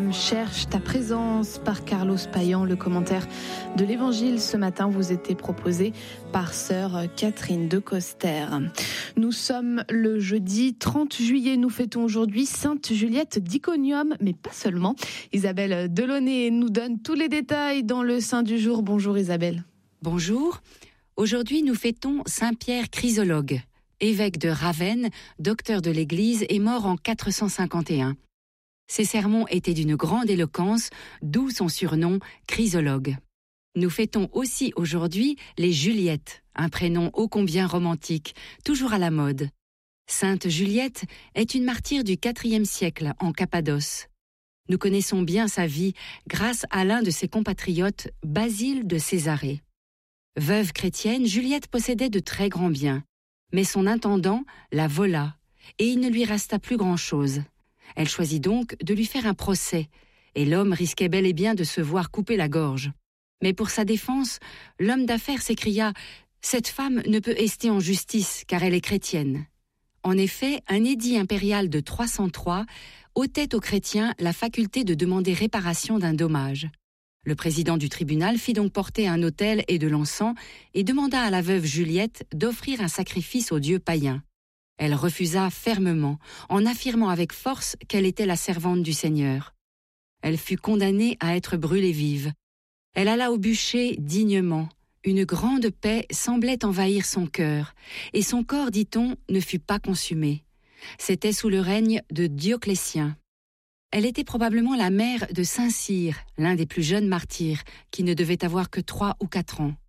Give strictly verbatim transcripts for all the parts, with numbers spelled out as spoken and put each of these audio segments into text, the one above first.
Cherche ta présence par Carlos Payan. Le commentaire de l'Évangile ce matin vous était proposé par sœur Catherine de Coster. Nous sommes le jeudi trente juillet. Nous fêtons aujourd'hui Sainte Juliette d'Iconium, mais pas seulement. Isabelle Delaunay nous donne tous les détails dans le Saint du jour. Bonjour Isabelle. Bonjour. Aujourd'hui, nous fêtons Saint Pierre Chrysologue, évêque de Ravenne, docteur de l'Église et mort en quatre cent cinquante et un. Ses sermons étaient d'une grande éloquence, d'où son surnom Chrysologue. Nous fêtons aussi aujourd'hui les Juliettes, un prénom ô combien romantique, toujours à la mode. Sainte Juliette est une martyre du quatrième siècle en Cappadoce. Nous connaissons bien sa vie grâce à l'un de ses compatriotes, Basile de Césarée. Veuve chrétienne, Juliette possédait de très grands biens, mais son intendant la vola et il ne lui resta plus grand-chose. Elle choisit donc de lui faire un procès, et l'homme risquait bel et bien de se voir couper la gorge. Mais pour sa défense, l'homme d'affaires s'écria « Cette femme ne peut ester en justice, car elle est chrétienne. » En effet, un édit impérial de trois cent trois ôtait aux chrétiens la faculté de demander réparation d'un dommage. Le président du tribunal fit donc porter un autel et de l'encens et demanda à la veuve Juliette d'offrir un sacrifice aux dieux païens. Elle refusa fermement, en affirmant avec force qu'elle était la servante du Seigneur. Elle fut condamnée à être brûlée vive. Elle alla au bûcher dignement. Une grande paix semblait envahir son cœur, et son corps, dit-on, ne fut pas consumé. C'était sous le règne de Dioclétien. Elle était probablement la mère de Saint Cyr, l'un des plus jeunes martyrs, qui ne devait avoir que trois ou quatre ans.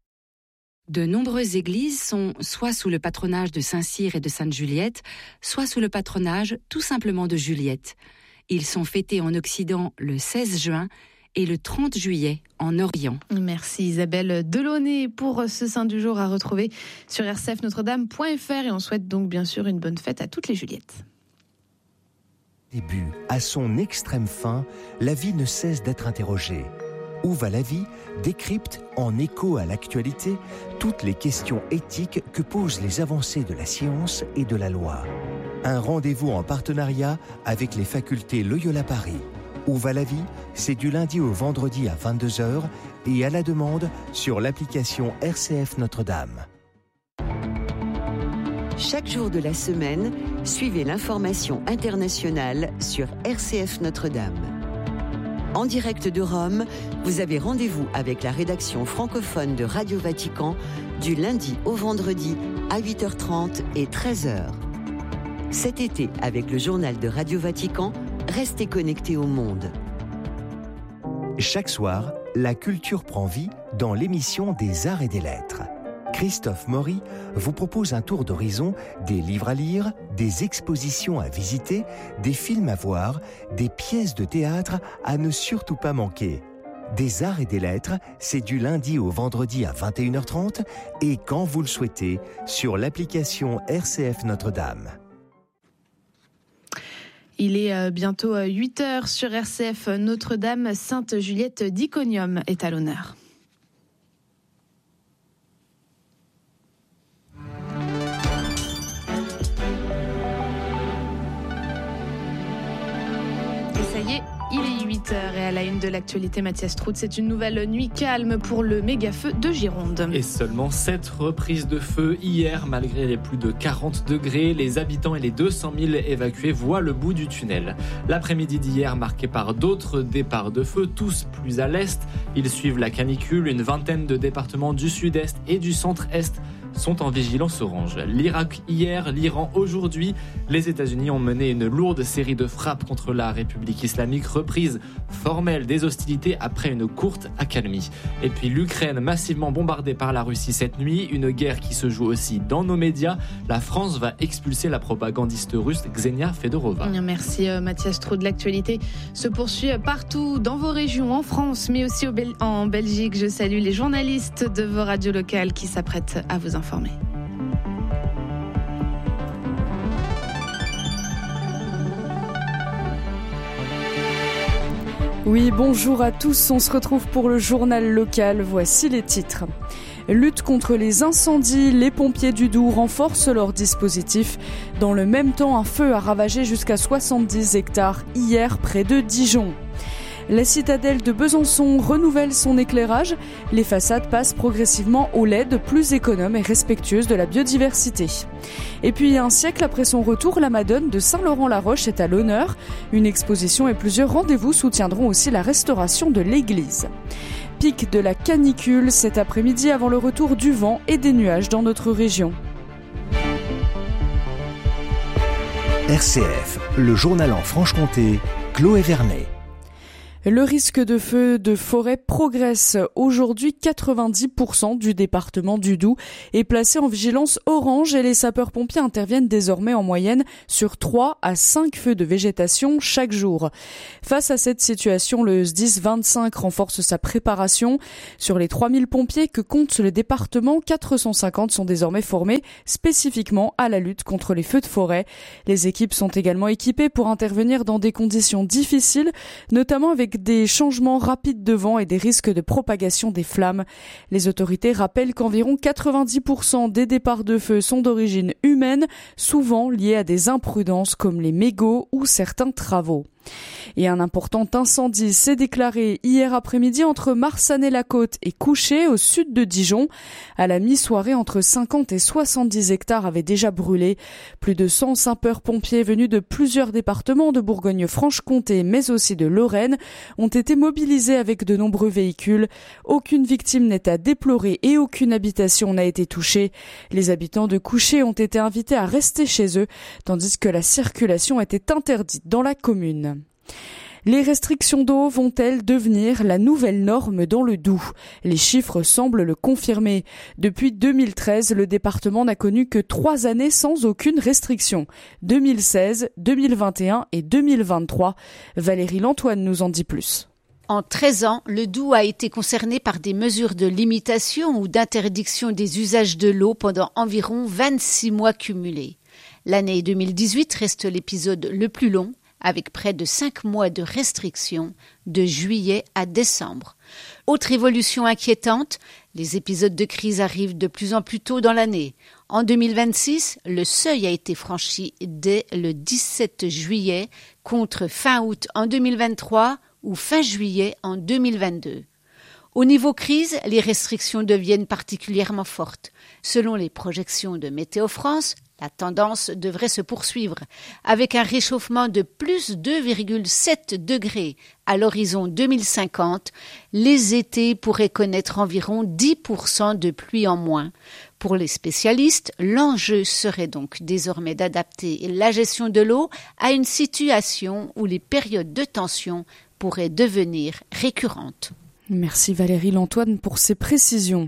De nombreuses églises sont soit sous le patronage de Saint Cyr et de Sainte Juliette, soit sous le patronage tout simplement de Juliette. Ils sont fêtés en Occident le seize juin et le trente juillet en Orient. Merci Isabelle Delaunay pour ce Saint du jour à retrouver sur r c f notre dame point f r et on souhaite donc bien sûr une bonne fête à toutes les Juliettes. Début à son extrême fin, la vie ne cesse d'être interrogée. Où va la vie décrypte, en écho à l'actualité, toutes les questions éthiques que posent les avancées de la science et de la loi. Un rendez-vous en partenariat avec les facultés Loyola Paris. Où va la vie? C'est du lundi au vendredi à vingt-deux heures et à la demande sur l'application R C F Notre-Dame. Chaque jour de la semaine, suivez l'information internationale sur R C F Notre-Dame. En direct de Rome, vous avez rendez-vous avec la rédaction francophone de Radio Vatican du lundi au vendredi à huit heures trente et treize heures. Cet été, avec le journal de Radio Vatican, restez connectés au monde. Chaque soir, la culture prend vie dans l'émission des Arts et des Lettres. Christophe Maury vous propose un tour d'horizon des livres à lire, des expositions à visiter, des films à voir, des pièces de théâtre à ne surtout pas manquer. Des Arts et des Lettres, c'est du lundi au vendredi à vingt et une heures trente et quand vous le souhaitez sur l'application R C F Notre-Dame. Il est bientôt huit heures sur R C F Notre-Dame. Sainte Juliette d'Iconium est à l'honneur. Ça y est, il est huit heures et à la une de l'actualité, Mathias Trout, c'est une nouvelle nuit calme pour le méga-feu de Gironde. Et seulement sept reprises de feu hier, malgré les plus de quarante degrés. Les habitants et les deux cent mille évacués voient le bout du tunnel. L'après-midi d'hier, marqué par d'autres départs de feu, tous plus à l'est. Ils suivent la canicule. Une vingtaine de départements du sud-est et du centre-est sont en vigilance orange. L'Irak hier, l'Iran aujourd'hui. Les États-Unis ont mené une lourde série de frappes contre la République islamique, reprise formelle des hostilités après une courte accalmie. Et puis l'Ukraine massivement bombardée par la Russie cette nuit, une guerre qui se joue aussi dans nos médias. La France va expulser la propagandiste russe Ksenia Fedorova. Merci Mathias Trout. De l'actualité se poursuit partout dans vos régions, en France, mais aussi au Bel- en Belgique. Je salue les journalistes de vos radios locales qui s'apprêtent à vous informer. Oui, bonjour à tous, on se retrouve pour le journal local, voici les titres. Lutte contre les incendies, les pompiers du Doubs renforcent leur dispositif. Dans le même temps, un feu a ravagé jusqu'à soixante-dix hectares hier près de Dijon. La citadelle de Besançon renouvelle son éclairage. Les façades passent progressivement au L E D, plus économes et respectueuses de la biodiversité. Et puis, un siècle après son retour, la Madone de Saint-Laurent-la-Roche est à l'honneur. Une exposition et plusieurs rendez-vous soutiendront aussi la restauration de l'église. Pic de la canicule cet après-midi avant le retour du vent et des nuages dans notre région. R C F, le journal en Franche-Comté, Chloé Vernet. Le risque de feu de forêt progresse. Aujourd'hui, quatre-vingt-dix pour cent du département du Doubs est placé en vigilance orange et les sapeurs-pompiers interviennent désormais en moyenne sur trois à cinq feux de végétation chaque jour. Face à cette situation, le S D I S vingt-cinq renforce sa préparation. Sur les trois mille pompiers que compte le département, quatre cent cinquante sont désormais formés spécifiquement à la lutte contre les feux de forêt. Les équipes sont également équipées pour intervenir dans des conditions difficiles, notamment avec des changements rapides de vent et des risques de propagation des flammes. Les autorités rappellent qu'environ quatre-vingt-dix pour cent des départs de feu sont d'origine humaine, souvent liés à des imprudences comme les mégots ou certains travaux. Et un important incendie s'est déclaré hier après-midi entre Marsanne-la-Côte et Couché, au sud de Dijon. À la mi-soirée, entre cinquante et soixante-dix hectares avaient déjà brûlé. Plus de cent sapeurs-pompiers venus de plusieurs départements de Bourgogne-Franche-Comté, mais aussi de Lorraine, ont été mobilisés avec de nombreux véhicules. Aucune victime n'est à déplorer et aucune habitation n'a été touchée. Les habitants de Couché ont été invités à rester chez eux, tandis que la circulation était interdite dans la commune. Les restrictions d'eau vont-elles devenir la nouvelle norme dans le Doubs ? Les chiffres semblent le confirmer. Depuis deux mille treize, le département n'a connu que trois années sans aucune restriction. deux mille seize, deux mille vingt et un et deux mille vingt-trois. Valérie Lantoine nous en dit plus. En treize ans, le Doubs a été concerné par des mesures de limitation ou d'interdiction des usages de l'eau pendant environ vingt-six mois cumulés. L'année deux mille dix-huit reste l'épisode le plus long, avec près de cinq mois de restrictions, de juillet à décembre. Autre évolution inquiétante, les épisodes de crise arrivent de plus en plus tôt dans l'année. En deux mille vingt-six, le seuil a été franchi dès le dix-sept juillet, contre fin août en deux mille vingt-trois ou fin juillet en deux mille vingt-deux. Au niveau crise, les restrictions deviennent particulièrement fortes. Selon les projections de Météo France, la tendance devrait se poursuivre, avec un réchauffement de plus deux virgule sept degrés à l'horizon deux mille cinquante. Les étés pourraient connaître environ dix pour cent de pluie en moins. Pour les spécialistes, l'enjeu serait donc désormais d'adapter la gestion de l'eau à une situation où les périodes de tension pourraient devenir récurrentes. Merci Valérie Lantoine pour ces précisions.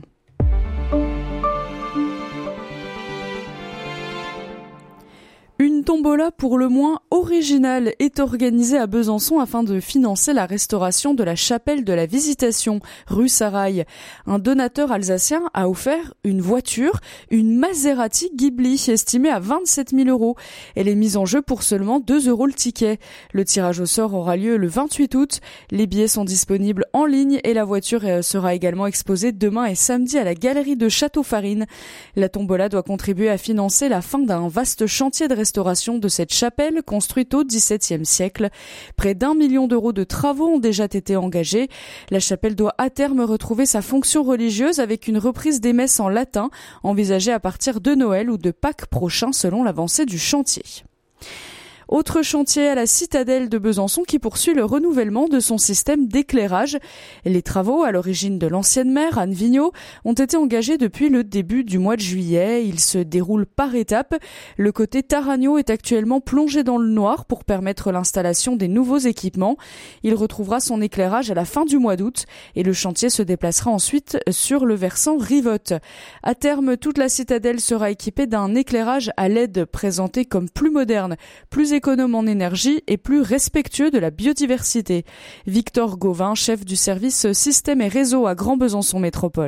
Une tombola pour le moins originale est organisée à Besançon afin de financer la restauration de la chapelle de la Visitation, rue Sarail. Un donateur alsacien a offert une voiture, une Maserati Ghibli, estimée à vingt-sept mille euros. Elle est mise en jeu pour seulement deux euros le ticket. Le tirage au sort aura lieu le vingt-huit août. Les billets sont disponibles en ligne et la voiture sera également exposée demain et samedi à la galerie de Château-Farine. La tombola doit contribuer à financer la fin d'un vaste chantier de restauration de cette chapelle construite au dix-septième siècle. Près d'un million d'euros de travaux ont déjà été engagés. La chapelle doit à terme retrouver sa fonction religieuse avec une reprise des messes en latin envisagée à partir de Noël ou de Pâques prochain selon l'avancée du chantier. Autre chantier à la citadelle de Besançon qui poursuit le renouvellement de son système d'éclairage. Les travaux, à l'origine de l'ancienne maire, Anne Vigneault, ont été engagés depuis le début du mois de juillet. Ils se déroulent par étapes. Le côté Taragno est actuellement plongé dans le noir pour permettre l'installation des nouveaux équipements. Il retrouvera son éclairage à la fin du mois d'août et le chantier se déplacera ensuite sur le versant Rivotte. À terme, toute la citadelle sera équipée d'un éclairage à L E D présenté comme plus moderne, plus économe en énergie et plus respectueux de la biodiversité. Victor Gauvin, chef du service système et réseau à Grand Besançon Métropole.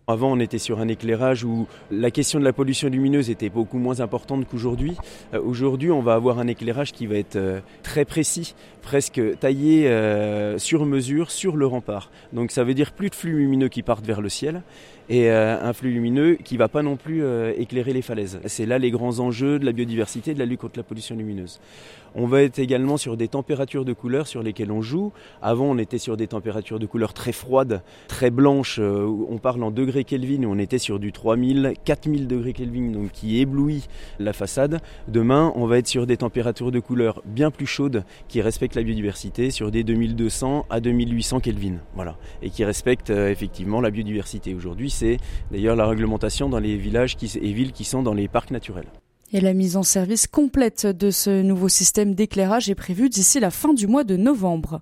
Avant, on était sur un éclairage où la question de la pollution lumineuse était beaucoup moins importante qu'aujourd'hui. Euh, aujourd'hui, on va avoir un éclairage qui va être euh, très précis, presque taillé euh, sur mesure sur le rempart. Donc ça veut dire plus de flux lumineux qui partent vers le ciel et euh, un flux lumineux qui ne va pas non plus euh, éclairer les falaises. C'est là les grands enjeux de la biodiversité et de la lutte contre la pollution lumineuse. On va être également sur des températures de couleur sur lesquelles on joue. Avant, on était sur des températures de couleur très froides, très blanches. Euh, on parle en degrés Kelvin, on était sur du trois mille, quatre mille degrés Kelvin, donc qui éblouit la façade. Demain, on va être sur des températures de couleur bien plus chaudes qui respectent la biodiversité, sur des deux mille deux cents à deux mille huit cents Kelvin, voilà, et qui respectent euh, effectivement la biodiversité. Aujourd'hui, c'est d'ailleurs la réglementation dans les villages qui, et villes qui sont dans les parcs naturels. Et la mise en service complète de ce nouveau système d'éclairage est prévue d'ici la fin du mois de novembre.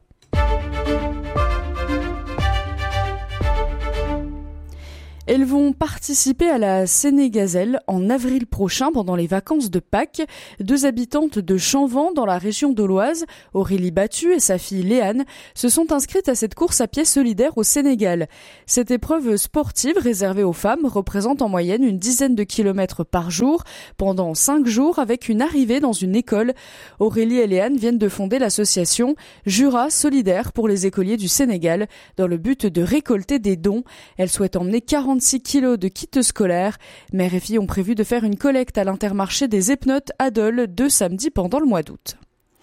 Elles vont participer à la Sénégazelle en avril prochain pendant les vacances de Pâques. Deux habitantes de Chanvent dans la région de l'Oise, Aurélie Battu et sa fille Léane, se sont inscrites à cette course à pied solidaire au Sénégal. Cette épreuve sportive réservée aux femmes représente en moyenne une dizaine de kilomètres par jour pendant cinq jours avec une arrivée dans une école. Aurélie et Léane viennent de fonder l'association Jura Solidaire pour les écoliers du Sénégal dans le but de récolter des dons. Elles souhaitent emmener quarante-six kilos de kits scolaires. Mère et fille ont prévu de faire une collecte à l'Intermarché des Epnotes à Dole deux samedis pendant le mois d'août.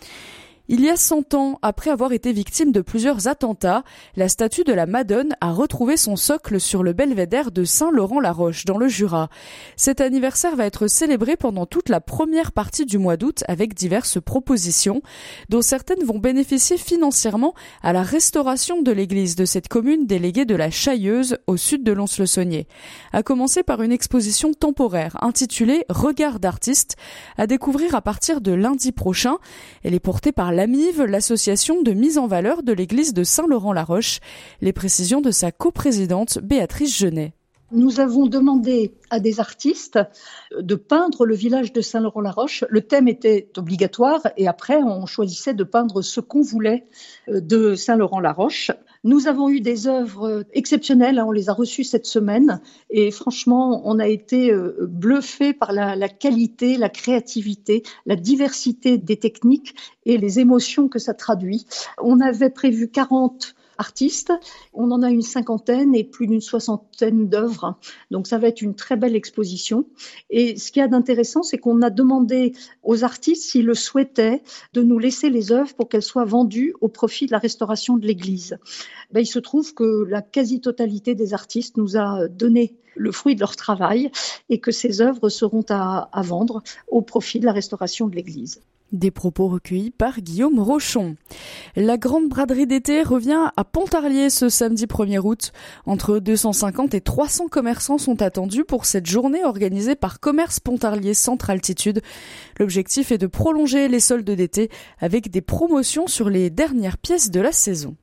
Il y a cent ans, après avoir été victime de plusieurs attentats, la statue de la Madone a retrouvé son socle sur le belvédère de Saint-Laurent-la-Roche, dans le Jura. Cet anniversaire va être célébré pendant toute la première partie du mois d'août avec diverses propositions, dont certaines vont bénéficier financièrement à la restauration de l'église de cette commune déléguée de la Chailleuse, au sud de Lons-le-Saunier. À commencer par une exposition temporaire intitulée « Regard d'artiste » à découvrir à partir de lundi prochain. Elle est portée par l'A M I V, l'association de mise en valeur de l'église de Saint-Laurent-la-Roche. Les précisions de sa coprésidente Béatrice Genet. Nous avons demandé à des artistes de peindre le village de Saint-Laurent-la-Roche. Le thème était obligatoire et après on choisissait de peindre ce qu'on voulait de Saint-Laurent-la-Roche. Nous avons eu des œuvres exceptionnelles, on les a reçues cette semaine et franchement on a été bluffés par la, la qualité, la créativité, la diversité des techniques et les émotions que ça traduit. On avait prévu quarante artistes, on en a une cinquantaine et plus d'une soixantaine d'œuvres, donc ça va être une très belle exposition. Et ce qu'il y a d'intéressant, c'est qu'on a demandé aux artistes s'ils le souhaitaient de nous laisser les œuvres pour qu'elles soient vendues au profit de la restauration de l'église. Ben, il se trouve que la quasi-totalité des artistes nous a donné le fruit de leur travail et que ces œuvres seront à, à vendre au profit de la restauration de l'église. Des propos recueillis par Guillaume Rochon. La grande braderie d'été revient à Pontarlier ce samedi premier août. Entre deux cent cinquante et trois cents commerçants sont attendus pour cette journée organisée par Commerce Pontarlier Centre Altitude. L'objectif est de prolonger les soldes d'été avec des promotions sur les dernières pièces de la saison.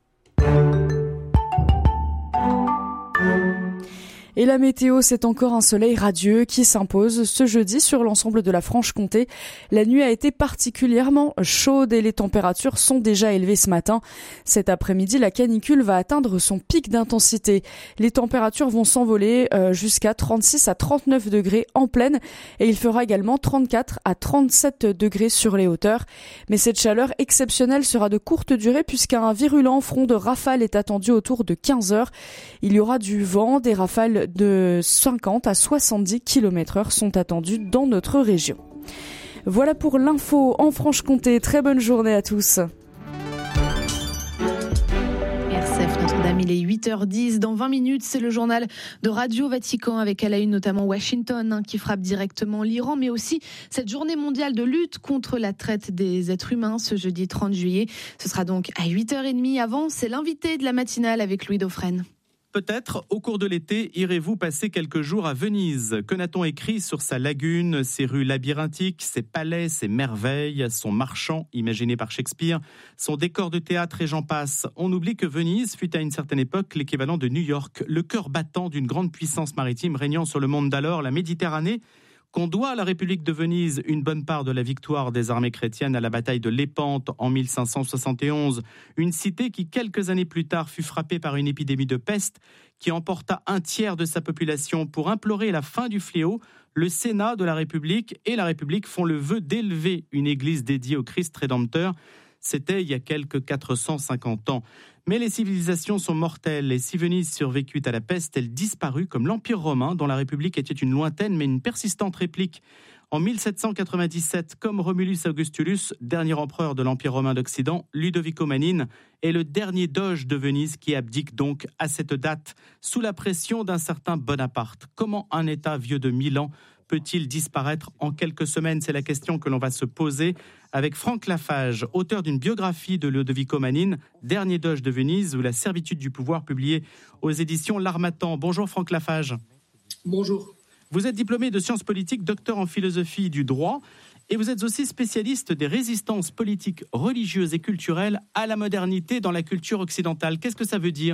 Et la météo, c'est encore un soleil radieux qui s'impose ce jeudi sur l'ensemble de la Franche-Comté. La nuit a été particulièrement chaude et les températures sont déjà élevées ce matin. Cet après-midi, la canicule va atteindre son pic d'intensité. Les températures vont s'envoler jusqu'à trente-six à trente-neuf degrés en plaine et il fera également trente-quatre à trente-sept degrés sur les hauteurs. Mais cette chaleur exceptionnelle sera de courte durée puisqu'un virulent front de rafales est attendu autour de quinze heures. Il y aura du vent, des rafales de cinquante à soixante-dix kilomètres heure sont attendus dans notre région. Voilà pour l'info en Franche-Comté. Très bonne journée à tous. R C F Notre-Dame, il est huit heures dix. Dans vingt minutes, c'est le journal de Radio Vatican avec à la une notamment Washington hein, qui frappe directement l'Iran, mais aussi cette journée mondiale de lutte contre la traite des êtres humains ce jeudi trente juillet. Ce sera donc à huit heures trente. Avant, c'est l'invité de la matinale avec Louis Dauphren. Peut-être, au cours de l'été, irez-vous passer quelques jours à Venise. Que n'a-t-on écrit sur sa lagune, ses rues labyrinthiques, ses palais, ses merveilles, son marchand, imaginé par Shakespeare, son décor de théâtre et j'en passe. On oublie que Venise fut à une certaine époque l'équivalent de New York, le cœur battant d'une grande puissance maritime régnant sur le monde d'alors, la Méditerranée, qu'on doit à la République de Venise une bonne part de la victoire des armées chrétiennes à la bataille de Lépante en mille cinq cent soixante et onze, une cité qui quelques années plus tard fut frappée par une épidémie de peste qui emporta un tiers de sa population. Pour implorer la fin du fléau, le Sénat de la République et la République font le vœu d'élever une église dédiée au Christ Rédempteur. C'était il y a quelques quatre cent cinquante ans. Mais les civilisations sont mortelles et si Venise survécut à la peste, elle disparut comme l'Empire romain, dont la République était une lointaine mais une persistante réplique. En mille sept cent quatre-vingt-dix-sept, comme Romulus Augustulus, dernier empereur de l'Empire romain d'Occident, Ludovico Manin est le dernier doge de Venise qui abdique donc à cette date, sous la pression d'un certain Bonaparte. Comment un État vieux de mille ans peut-il disparaître en quelques semaines? C'est la question que l'on va se poser avec Franck Lafage, auteur d'une biographie de Ludovico Manin, dernier doge de Venise, ou la servitude du pouvoir, publiée aux éditions L'Harmattan. Bonjour Franck Lafage. Bonjour. Vous êtes diplômé de sciences politiques, docteur en philosophie du droit, et vous êtes aussi spécialiste des résistances politiques, religieuses et culturelles à la modernité dans la culture occidentale. Qu'est-ce que ça veut dire ?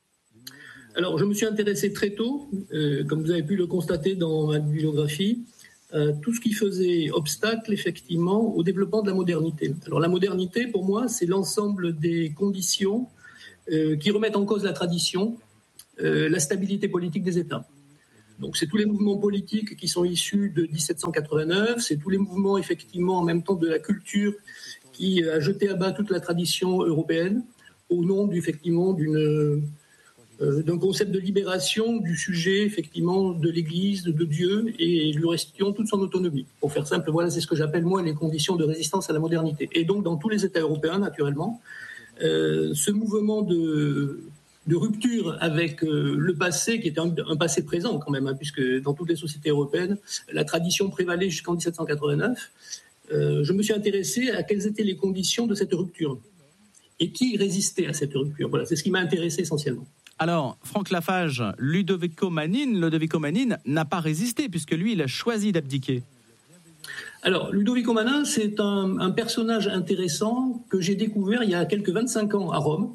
Alors, je me suis intéressé très tôt, euh, comme vous avez pu le constater dans ma biographie, à tout ce qui faisait obstacle, effectivement, au développement de la modernité. Alors, la modernité, pour moi, c'est l'ensemble des conditions euh, qui remettent en cause la tradition, euh, la stabilité politique des États. Donc, c'est tous les mouvements politiques qui sont issus de dix-sept cent quatre-vingt-neuf, c'est tous les mouvements, effectivement, en même temps de la culture qui a jeté à bas toute la tradition européenne au nom, effectivement, d'une... d'un concept de libération du sujet, effectivement, de l'Église, de Dieu, et lui restions toute son autonomie. Pour faire simple, voilà, c'est ce que j'appelle, moi, les conditions de résistance à la modernité. Et donc, dans tous les États européens, naturellement, euh, ce mouvement de, de rupture avec euh, le passé, qui était un, un passé présent quand même, hein, puisque dans toutes les sociétés européennes, la tradition prévalait jusqu'en dix-sept cent quatre-vingt-neuf, euh, je me suis intéressé à quelles étaient les conditions de cette rupture et qui résistait à cette rupture. Voilà, c'est ce qui m'a intéressé essentiellement. Alors, Franck Lafage, Ludovico Manin, Ludovico Manin n'a pas résisté puisque lui, il a choisi d'abdiquer. Alors, Ludovico Manin, c'est un, un personnage intéressant que j'ai découvert il y a quelques vingt-cinq ans à Rome.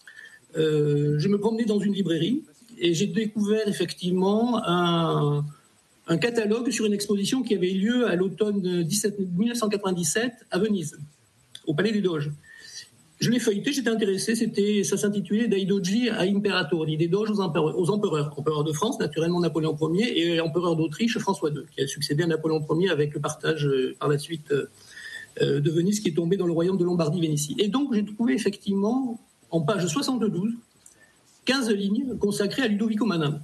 Euh, je me promenais dans une librairie et j'ai découvert effectivement un, un catalogue sur une exposition qui avait lieu à l'automne mille neuf cent quatre-vingt-dix-sept à Venise, au Palais des Doges. Je l'ai feuilleté, j'étais intéressé, c'était, ça s'intitulait Dai Dogi a Imperatori, des doges aux empereurs, aux empereurs. Empereur de France, naturellement Napoléon Ier, et empereur d'Autriche, François deux, qui a succédé à Napoléon Ier avec le partage euh, par la suite euh, de Venise, qui est tombé dans le royaume de Lombardie-Vénétie. Et donc j'ai trouvé effectivement, en page soixante-douze, quinze lignes consacrées à Ludovico Manin.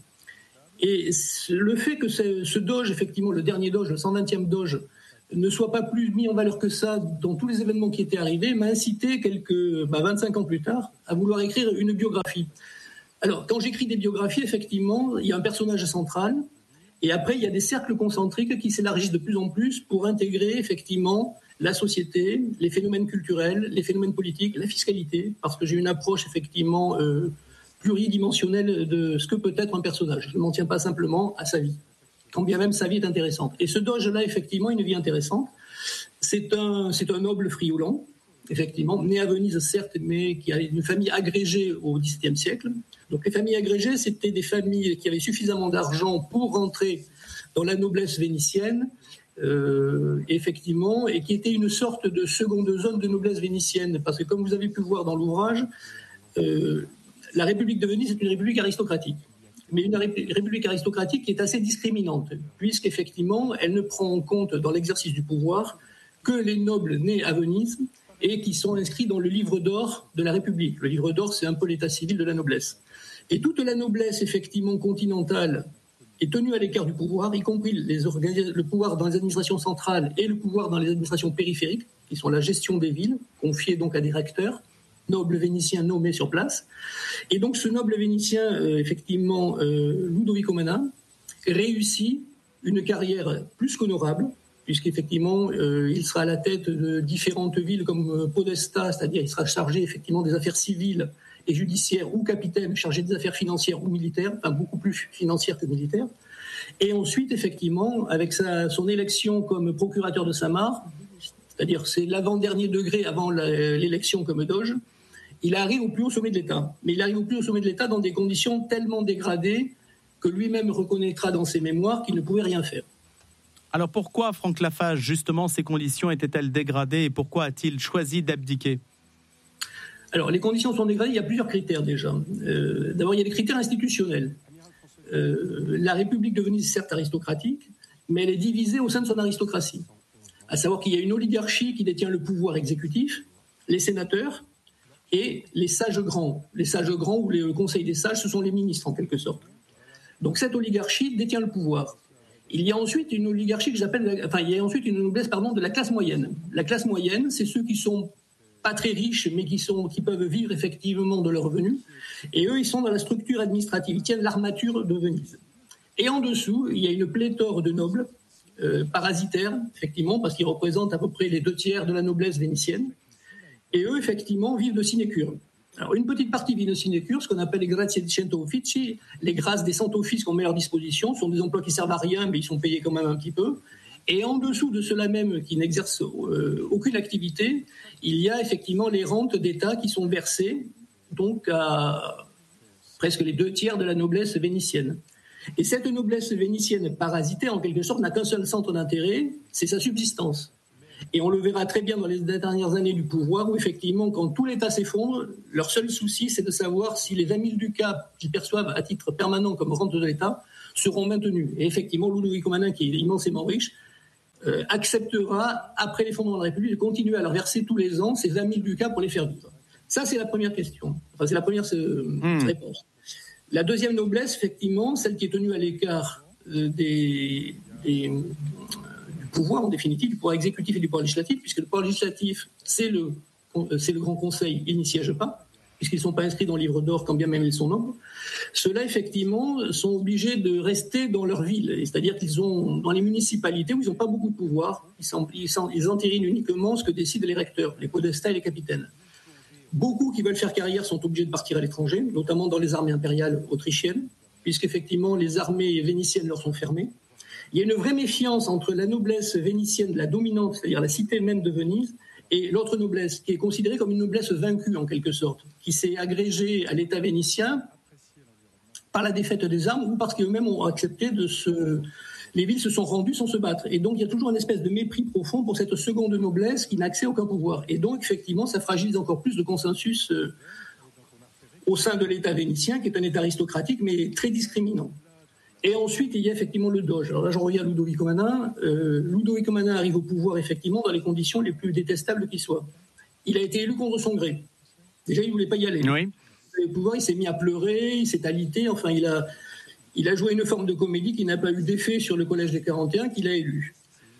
Et le fait que ce, ce doge, effectivement, le dernier doge, le cent vingtième doge, ne soit pas plus mis en valeur que ça dans tous les événements qui étaient arrivés, m'a incité, quelques, bah vingt-cinq ans plus tard, à vouloir écrire une biographie. Alors, quand j'écris des biographies, effectivement, il y a un personnage central, et après, il y a des cercles concentriques qui s'élargissent de plus en plus pour intégrer, effectivement, la société, les phénomènes culturels, les phénomènes politiques, la fiscalité, parce que j'ai une approche, effectivement, euh, pluridimensionnelle de ce que peut être un personnage. Je ne m'en tiens pas simplement à sa vie, quand bien même sa vie est intéressante. Et ce doge-là, effectivement, une vie intéressante. C'est un, c'est un noble friolant, effectivement, né à Venise, certes, mais qui a une famille agrégée au dix-septième siècle. Donc les familles agrégées, c'était des familles qui avaient suffisamment d'argent pour rentrer dans la noblesse vénitienne, euh, effectivement, et qui était une sorte de seconde zone de noblesse vénitienne. Parce que, comme vous avez pu voir dans l'ouvrage, euh, la République de Venise est une république aristocratique. Mais une république aristocratique qui est assez discriminante, puisqu'effectivement, elle ne prend en compte dans l'exercice du pouvoir que les nobles nés à Venise et qui sont inscrits dans le livre d'or de la République. Le livre d'or, c'est un peu l'état civil de la noblesse. Et toute la noblesse, effectivement, continentale est tenue à l'écart du pouvoir, y compris les organis- le pouvoir dans les administrations centrales et le pouvoir dans les administrations périphériques, qui sont la gestion des villes, confiée donc à des recteurs, noble vénitien nommé sur place. Et donc ce noble vénitien, euh, effectivement, euh, Ludovico Manin, réussit une carrière plus qu'honorable, puisqu'effectivement, euh, il sera à la tête de différentes villes comme euh, Podesta, c'est-à-dire il sera chargé effectivement des affaires civiles et judiciaires, ou capitaine chargé des affaires financières ou militaires, enfin beaucoup plus financières que militaires. Et ensuite, effectivement, avec sa, son élection comme procurateur de Saint-Marc, c'est-à-dire c'est l'avant-dernier degré avant la, l'élection comme doge, il arrive au plus haut sommet de l'État. Mais il arrive au plus haut sommet de l'État dans des conditions tellement dégradées que lui-même reconnaîtra dans ses mémoires qu'il ne pouvait rien faire. Alors pourquoi Franck Lafage, justement, ces conditions étaient-elles dégradées et pourquoi a-t-il choisi d'abdiquer ? Alors les conditions sont dégradées, il y a plusieurs critères déjà. Euh, d'abord, il y a des critères institutionnels. Euh, la République de Venise est certes aristocratique, mais elle est divisée au sein de son aristocratie. À savoir qu'il y a une oligarchie qui détient le pouvoir exécutif, les sénateurs et les sages grands. Les sages grands ou le conseil des sages, ce sont les ministres en quelque sorte. Donc cette oligarchie détient le pouvoir. Il y a ensuite une oligarchie que j'appelle, enfin il y a ensuite une noblesse pardon de la classe moyenne. La classe moyenne, c'est ceux qui sont pas très riches, mais qui sont qui peuvent vivre effectivement de leurs revenus. Et eux, ils sont dans la structure administrative, ils tiennent l'armature de Venise. Et en dessous, il y a une pléthore de nobles euh, parasitaires, effectivement, parce qu'ils représentent à peu près les deux tiers de la noblesse vénitienne. Et eux, effectivement, vivent de sinécures. Alors, une petite partie vit de sinécures, ce qu'on appelle les grazie di cento offici, les grâces des cent offices qu'on met à leur disposition, ce sont des emplois qui servent à rien, mais ils sont payés quand même un petit peu. Et en dessous de ceux-là même qui n'exercent euh, aucune activité, il y a effectivement les rentes d'État qui sont versées donc à presque les deux tiers de la noblesse vénitienne. Et cette noblesse vénitienne parasitée, en quelque sorte, n'a qu'un seul centre d'intérêt, c'est sa subsistance. Et on le verra très bien dans les dernières années du pouvoir, où effectivement, quand tout l'État s'effondre, leur seul souci, c'est de savoir si les vingt mille ducats qu'ils perçoivent à titre permanent comme rente de l'État seront maintenus. Et effectivement, Ludovico Manin, qui est immensément riche, euh, acceptera, après l'effondrement de la République, de continuer à leur verser tous les ans ces vingt mille ducats pour les faire vivre. Ça, c'est la première question. Enfin, c'est la première euh, mmh. réponse. La deuxième noblesse, effectivement, celle qui est tenue à l'écart euh, des, des, euh, du pouvoir, en définitive, du pouvoir exécutif et du pouvoir législatif, puisque le pouvoir législatif, c'est le, euh, c'est le Grand Conseil, il n'y siège pas, puisqu'ils ne sont pas inscrits dans le livre d'or, quand bien même ils sont nombres. Ceux-là, effectivement, sont obligés de rester dans leur ville, c'est-à-dire qu'ils sont dans les municipalités où ils n'ont pas beaucoup de pouvoir, ils, ils, ils entérinent uniquement ce que décident les recteurs, les podestats et les capitaines. Beaucoup qui veulent faire carrière sont obligés de partir à l'étranger, notamment dans les armées impériales autrichiennes, puisqu'effectivement les armées vénitiennes leur sont fermées. Il y a une vraie méfiance entre la noblesse vénitienne, la dominante, c'est-à-dire la cité même de Venise, et l'autre noblesse, qui est considérée comme une noblesse vaincue en quelque sorte, qui s'est agrégée à l'État vénitien par la défaite des armes ou parce qu'eux-mêmes ont accepté de se... Les villes se sont rendues sans se battre. Et donc, il y a toujours une espèce de mépris profond pour cette seconde noblesse qui n'a accès à aucun pouvoir. Et donc, effectivement, ça fragilise encore plus le consensus euh, au sein de l'État vénitien, qui est un État aristocratique, mais très discriminant. Et ensuite, il y a effectivement le doge. Alors là, j'en reviens à Ludovico Manin. Euh, Ludovico Manin arrive au pouvoir, effectivement, dans les conditions les plus détestables qui soient. Il a été élu contre son gré. Déjà, il ne voulait pas y aller. Oui. Au pouvoir, il s'est mis à pleurer, il s'est alité, enfin, il a... Il a joué une forme de comédie qui n'a pas eu d'effet sur le collège des quarante et un qu'il a élu.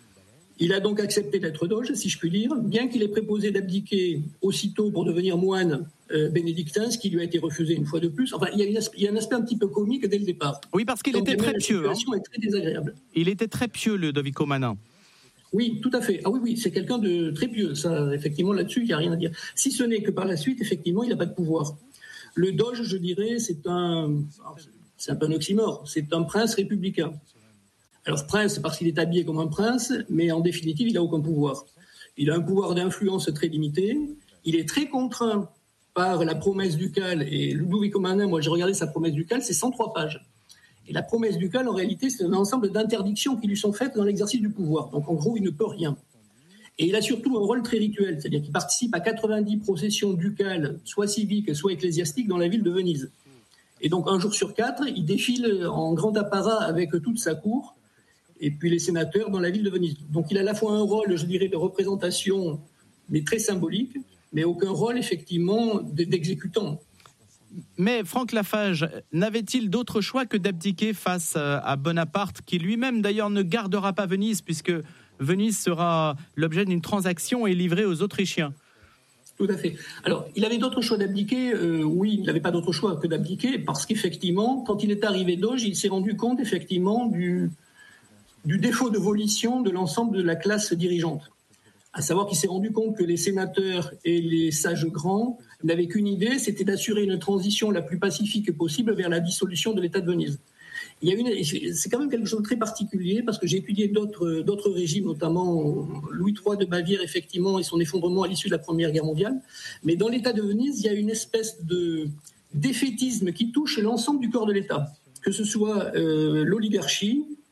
Il a donc accepté d'être doge, si je puis dire, bien qu'il ait préposé d'abdiquer aussitôt pour devenir moine euh, bénédictin, ce qui lui a été refusé une fois de plus. Enfin, il y a, une aspe- il y a un aspect un petit peu comique dès le départ. Oui, parce qu'il donc, était très pieux. La situation hein. est très désagréable. Il était très pieux, le Ludovico Manin. Oui, tout à fait. Ah oui, oui, c'est quelqu'un de très pieux. Ça, effectivement, là-dessus, il n'y a rien à dire. Si ce n'est que par la suite, effectivement, il n'a pas de pouvoir. Le doge, je dirais, c'est un... C'est un peu un oxymore. C'est un prince républicain. Alors, prince, parce qu'il est habillé comme un prince, mais en définitive, il n'a aucun pouvoir. Il a un pouvoir d'influence très limité. Il est très contraint par la promesse ducale. Et Ludovico Manin, moi, j'ai regardé sa promesse ducale, c'est cent trois pages. Et la promesse ducale, en réalité, c'est un ensemble d'interdictions qui lui sont faites dans l'exercice du pouvoir. Donc, en gros, il ne peut rien. Et il a surtout un rôle très rituel, c'est-à-dire qu'il participe à quatre-vingt-dix processions ducales, soit civiques, soit ecclésiastiques, dans la ville de Venise. Et donc, un jour sur quatre, il défile en grand apparat avec toute sa cour, et puis les sénateurs dans la ville de Venise. Donc, il a à la fois un rôle, je dirais, de représentation, mais très symbolique, mais aucun rôle, effectivement, d'exécutant. Mais Franck Lafage, n'avait-il d'autre choix que d'abdiquer face à Bonaparte, qui lui-même, d'ailleurs, ne gardera pas Venise, puisque Venise sera l'objet d'une transaction et livrée aux Autrichiens ? Tout à fait. Alors, il avait d'autres choix d'abdiquer. Euh, oui, il n'avait pas d'autre choix que d'abdiquer parce qu'effectivement, quand il est arrivé doge, il s'est rendu compte effectivement du, du défaut de volition de l'ensemble de la classe dirigeante. À savoir qu'il s'est rendu compte que les sénateurs et les sages grands n'avaient qu'une idée, c'était d'assurer une transition la plus pacifique possible vers la dissolution de l'État de Venise. Il y a une, c'est quand même quelque chose de très particulier parce que j'ai étudié d'autres, d'autres régimes, notamment Louis trois de Bavière, effectivement, et son effondrement à l'issue de la Première Guerre mondiale. Mais dans l'État de Venise, il y a une espèce de défaitisme qui touche l'ensemble du corps de l'État, que ce soit euh, l'oligarchie,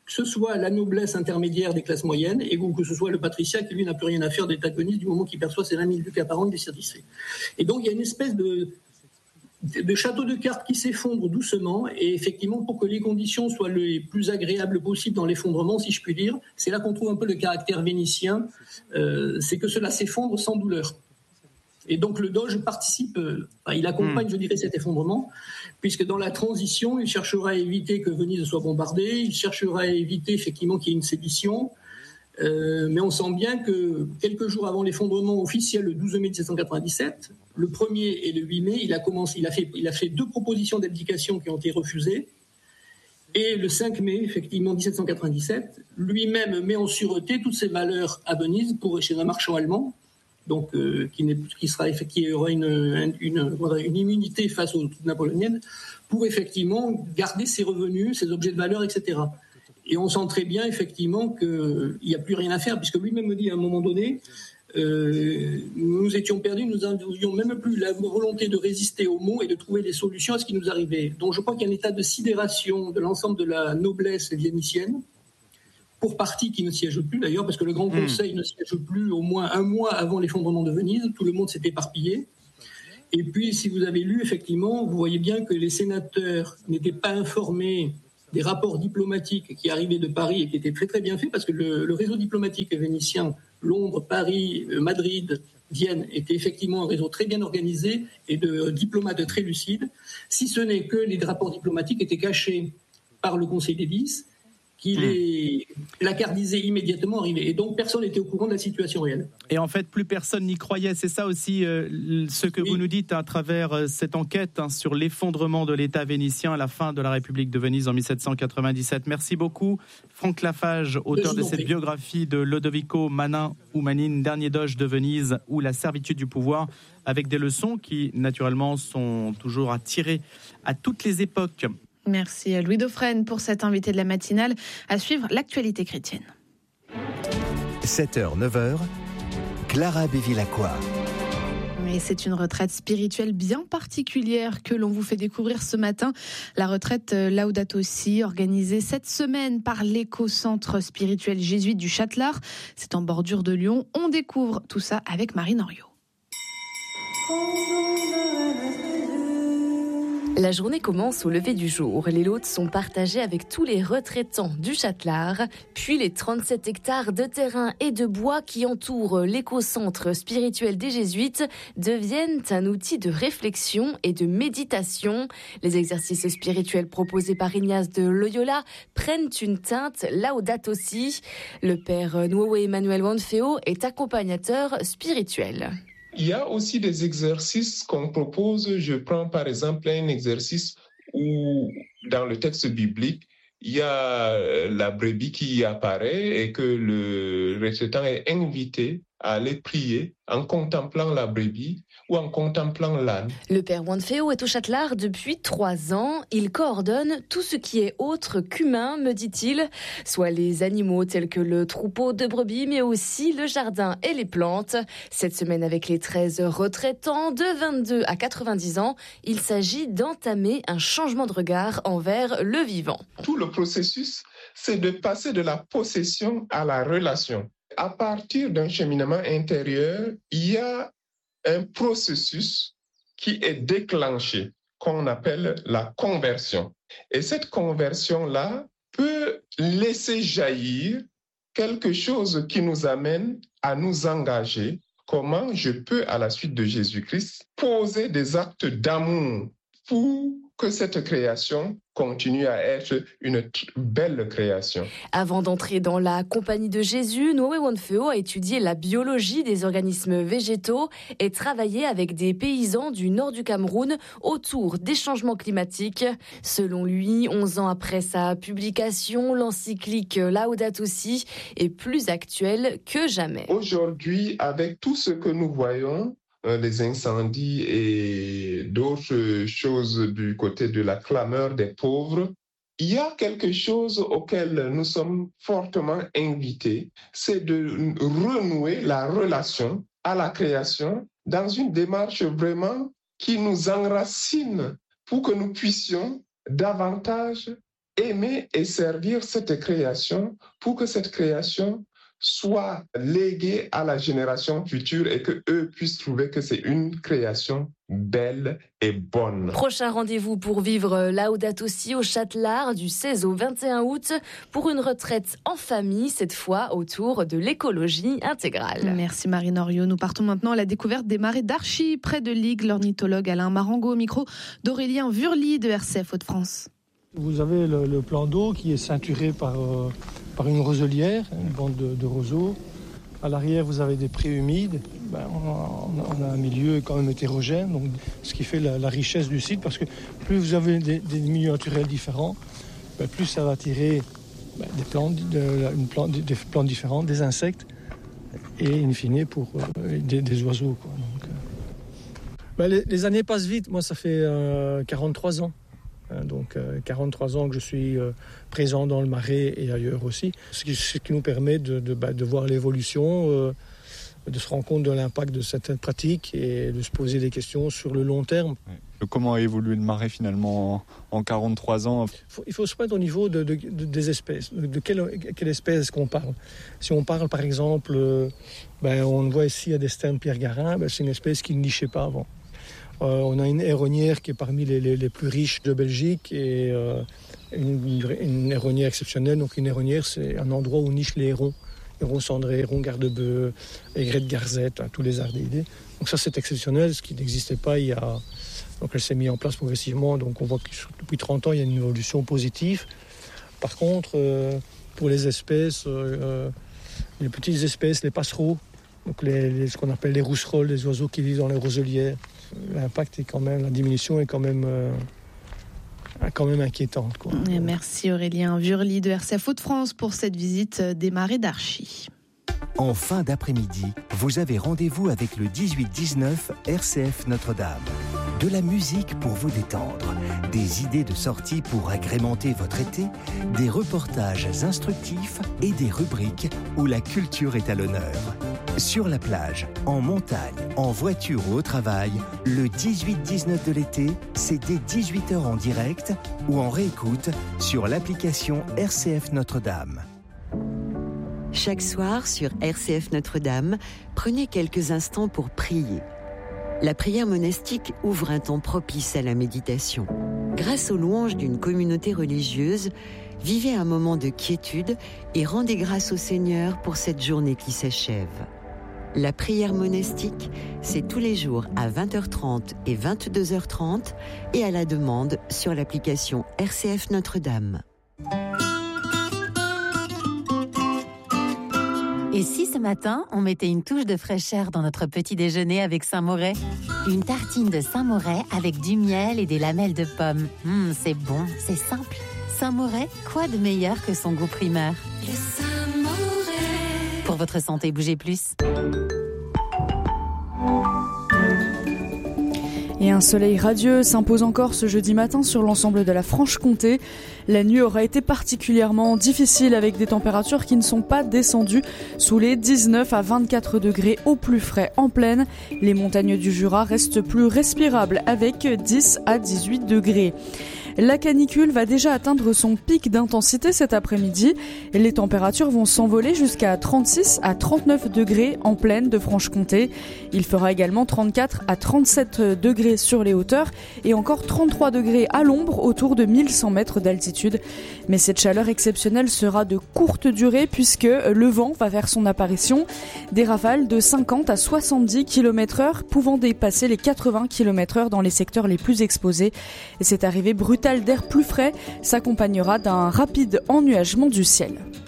que ce soit la noblesse intermédiaire des classes moyennes et ou que ce soit le patriciat qui, lui, n'a plus rien à faire de l'État de Venise du moment qu'il perçoit ses vingt mille ducats par an, il est satisfait. Et donc, il y a une espèce de, de château de cartes qui s'effondre doucement et effectivement, pour que les conditions soient les plus agréables possibles dans l'effondrement, si je puis dire, c'est là qu'on trouve un peu le caractère vénitien, euh, c'est que cela s'effondre sans douleur. Et donc le Doge participe, euh, enfin, il accompagne, mmh. je dirais, cet effondrement, puisque dans la transition, il cherchera à éviter que Venise soit bombardée, il cherchera à éviter effectivement qu'il y ait une sédition, euh, mais on sent bien que quelques jours avant l'effondrement officiel, le douze mai dix-sept cent quatre-vingt-dix-sept, le premier et le huit mai, il a, commencé, il a, fait, il a fait deux propositions d'abdication qui ont été refusées, et le cinq mai, effectivement, dix-sept cent quatre-vingt-dix-sept, lui-même met en sûreté toutes ses valeurs à Venise pour, chez un marchand allemand, donc euh, qui, qui, sera, qui aura une, une, une immunité face aux troupes napoléoniennes, pour effectivement garder ses revenus, ses objets de valeur, et cetera. Et on sent très bien effectivement qu'il n'y a plus rien à faire, puisque lui-même me dit à un moment donné, euh, nous étions perdus, nous n'avions même plus la volonté de résister aux maux et de trouver des solutions à ce qui nous arrivait. Donc je crois qu'il y a un état de sidération de l'ensemble de la noblesse vénitienne, pour partie qui ne siège plus d'ailleurs, parce que le Grand Conseil mmh. ne siège plus au moins un mois avant l'effondrement de Venise, tout le monde s'est éparpillé. Et puis, si vous avez lu, effectivement, vous voyez bien que les sénateurs n'étaient pas informés des rapports diplomatiques qui arrivaient de Paris et qui étaient très très bien faits, parce que le, le réseau diplomatique vénitien, Londres, Paris, Madrid, Vienne, était effectivement un réseau très bien organisé et de diplomates très lucides, si ce n'est que les rapports diplomatiques étaient cachés par le Conseil des vices, qui les placardisait immédiatement arrivé. Et donc, personne n'était au courant de la situation réelle. Et en fait, plus personne n'y croyait. C'est ça aussi euh, ce que oui. vous nous dites à travers euh, cette enquête hein, sur l'effondrement de l'État vénitien à la fin de la République de Venise en dix-sept cent quatre-vingt-dix-sept. Merci beaucoup, Franck Lafage, auteur de, de cette biographie de Lodovico Manin ou Manine, dernier doge de Venise, ou la servitude du pouvoir, avec des leçons qui, naturellement, sont toujours à tirer à toutes les époques. Merci Louis Dauphren pour cet invité de la matinale. À suivre l'actualité chrétienne. sept heures, neuf heures, Clara Bévilacqua. Et c'est une retraite spirituelle bien particulière que l'on vous fait découvrir ce matin. La retraite Laudato Si, organisée cette semaine par l'éco-centre spirituel jésuite du Châtelard. C'est en bordure de Lyon. On découvre tout ça avec Marine Henriot. La journée commence au lever du jour. Les lots sont partagés avec tous les retraitants du Châtelard. Puis les trente-sept hectares de terrain et de bois qui entourent l'éco-centre spirituel des Jésuites deviennent un outil de réflexion et de méditation. Les exercices spirituels proposés par Ignace de Loyola prennent une teinte Laudato Si. Le père Nuowe Emmanuel Wanfeo est accompagnateur spirituel. Il y a aussi des exercices qu'on propose. Je prends par exemple un exercice où, dans le texte biblique, il y a la brebis qui apparaît et que le retraitant est invité à aller prier en contemplant la brebis ou en contemplant l'âne. Le père Wanfeo est au Châtelard depuis trois ans. Il coordonne tout ce qui est autre qu'humain, me dit-il, soit les animaux tels que le troupeau de brebis, mais aussi le jardin et les plantes. Cette semaine, avec les treize retraitants de vingt-deux à quatre-vingt-dix ans, il s'agit d'entamer un changement de regard envers le vivant. Tout le processus, c'est de passer de la possession à la relation. À partir d'un cheminement intérieur, il y a un processus qui est déclenché, qu'on appelle la conversion. Et cette conversion-là peut laisser jaillir quelque chose qui nous amène à nous engager. Comment je peux, à la suite de Jésus-Christ, poser des actes d'amour pour que cette création continue à être une belle création. Avant d'entrer dans la compagnie de Jésus, Nuowe Wanfeo a étudié la biologie des organismes végétaux et travaillé avec des paysans du nord du Cameroun autour des changements climatiques. Selon lui, onze ans après sa publication, l'encyclique Laudato Si est plus actuelle que jamais. Aujourd'hui, avec tout ce que nous voyons, les incendies et d'autres choses du côté de la clameur des pauvres, il y a quelque chose auquel nous sommes fortement invités, c'est de renouer la relation à la création dans une démarche vraiment qui nous enracine pour que nous puissions davantage aimer et servir cette création pour que cette création soit léguée à la génération future et que eux puissent trouver que c'est une création belle et bonne. Prochain rendez-vous pour vivre Laudato Si au Châtelard du seize au vingt et un août pour une retraite en famille, cette fois autour de l'écologie intégrale. Merci Marine Henriot. Nous partons maintenant à la découverte des marais d'Archy, près de Ligues. L'ornithologue Alain Marango au micro d'Aurélien Vurly de R C F Hauts-de-France. Vous avez le, le plan d'eau qui est ceinturé par, euh, par une roselière, une bande de, de roseaux. À l'arrière, vous avez des prés humides. Ben, on, a, on a un milieu quand même hétérogène, donc, ce qui fait la, la richesse du site, parce que plus vous avez des, des milieux naturels différents, ben, plus ça va attirer ben, des, plantes, de, une plante, des plantes différentes, des insectes, et in fine pour euh, des, des oiseaux. Quoi. Donc, euh... ben, les, les années passent vite. Moi, ça fait euh, quarante-trois ans. Donc euh, quarante-trois ans que je suis euh, présent dans le Marais et ailleurs aussi, ce qui, ce qui nous permet de, de, bah, de voir l'évolution, euh, de se rendre compte de l'impact de certaines pratiques et de se poser des questions sur le long terme. Comment a évolué le Marais finalement en, en quarante-trois ans? Faut, Il faut se mettre au niveau de, de, de, des espèces. De, de quelle, quelle espèce est-ce qu'on parle? Si on parle par exemple, euh, ben, on voit ici à des sternes Pierre Garin, ben, c'est une espèce qui ne nichait pas avant. Euh, on a une héronnière qui est parmi les, les, les plus riches de Belgique et euh, une, une héronnière exceptionnelle. Donc une héronnière, c'est un endroit où nichent les hérons. Hérons cendrés, hérons garde-bœufs, aigrettes garzettes, hein, tous les ardidés. Donc ça, c'est exceptionnel, ce qui n'existait pas il y a... Donc elle s'est mise en place progressivement. Donc on voit que depuis trente ans, il y a une évolution positive. Par contre, euh, pour les espèces, euh, les petites espèces, les passereaux, donc les, les, ce qu'on appelle les rousserolles, les oiseaux qui vivent dans les roselières, l'impact est quand même, la diminution est quand même, euh, quand même inquiétante. Quoi. Et merci Aurélien Vurly de R C F Hauts-de-France pour cette visite des marais d'Archy. En fin d'après-midi, vous avez rendez-vous avec le dix-huit dix-neuf R C F Notre-Dame. De la musique pour vous détendre, des idées de sortie pour agrémenter votre été, des reportages instructifs et des rubriques où la culture est à l'honneur. Sur la plage, en montagne, en voiture ou au travail, le dix-huit dix-neuf de l'été, c'est dès dix-huit heures en direct ou en réécoute sur l'application R C F Notre-Dame. Chaque soir sur R C F Notre-Dame, prenez quelques instants pour prier. La prière monastique ouvre un temps propice à la méditation. Grâce aux louanges d'une communauté religieuse, vivez un moment de quiétude et rendez grâce au Seigneur pour cette journée qui s'achève. La prière monastique, c'est tous les jours à vingt heures trente et vingt-deux heures trente et à la demande sur l'application R C F Notre-Dame. Et si ce matin, on mettait une touche de fraîcheur dans notre petit déjeuner avec Saint-Moret? Une tartine de Saint-Moret avec du miel et des lamelles de pommes. Mmh, c'est bon, c'est simple. Saint-Moret, quoi de meilleur que son goût primaire? Le Saint-Moret. Pour votre santé, bougez plus. Et un soleil radieux s'impose encore ce jeudi matin sur l'ensemble de la Franche-Comté. La nuit aura été particulièrement difficile avec des températures qui ne sont pas descendues sous les dix-neuf à vingt-quatre degrés au plus frais en plaine. Les montagnes du Jura restent plus respirables avec dix à dix-huit degrés. La canicule va déjà atteindre son pic d'intensité cet après-midi. Les températures vont s'envoler jusqu'à trente-six à trente-neuf degrés en plaine de Franche-Comté. Il fera également trente-quatre à trente-sept degrés sur les hauteurs et encore trente-trois degrés à l'ombre autour de mille cent mètres d'altitude. Mais cette chaleur exceptionnelle sera de courte durée puisque le vent va faire son apparition. Des rafales de cinquante à soixante-dix kilomètres heure pouvant dépasser les quatre-vingts kilomètres heure dans les secteurs les plus exposés. Et cette arrivée brutale d'air plus frais s'accompagnera d'un rapide ennuagement du ciel.